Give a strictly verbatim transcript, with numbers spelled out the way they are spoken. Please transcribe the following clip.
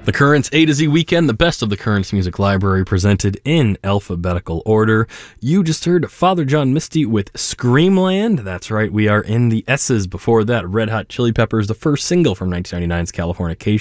The Currents A to Z Weekend, the best of the Currents Music Library, presented in alphabetical order. You just heard Father John Misty with Screamland. That's right, we are in the S's. Before that, Red Hot Chili Peppers, the first single from nineteen ninety-nine's Californication.